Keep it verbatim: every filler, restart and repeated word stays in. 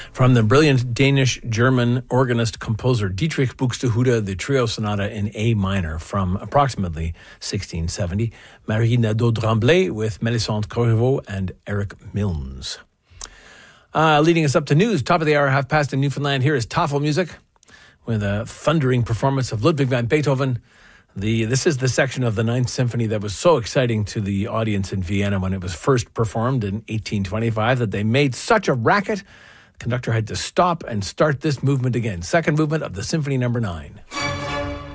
From the brilliant Danish-German organist-composer Dietrich Buxtehude, the Trio Sonata in A minor from approximately sixteen seventy. Marie Nadeau Tremblay with Melisande Corriveau and Eric Milnes. Uh, leading us up to news, top of the hour, half past in Newfoundland. Here is Tafel Music with a thundering performance of Ludwig van Beethoven. The This is the section of the Ninth Symphony that was so exciting to the audience in Vienna when it was first performed in eighteen twenty-five that they made such a racket, the conductor had to stop and start this movement again. Second movement of the Symphony Number Nine.